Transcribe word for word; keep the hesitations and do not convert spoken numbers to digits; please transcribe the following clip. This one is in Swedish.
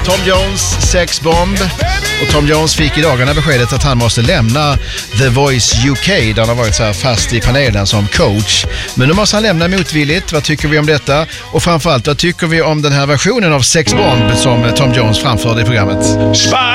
Tom Jones, sexbomb. Och Tom Jones fick i dagarna beskedet att han måste lämna The Voice U K där han har varit så här fast i panelen som coach. Men nu måste han lämna motvilligt. Vad tycker vi om detta? Och framförallt, vad tycker vi om den här versionen av sexbomb som Tom Jones framförde i programmet?